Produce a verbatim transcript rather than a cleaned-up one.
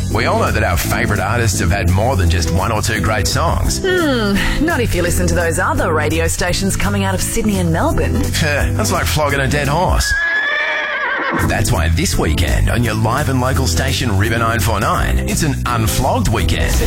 We all know that our favourite artists have had more than just one or two great songs. Hmm, not if you listen to those other radio stations coming out of Sydney and Melbourne. That's like flogging a dead horse. That's why this weekend on your live and local station River nine four nine, it's an unflogged weekend.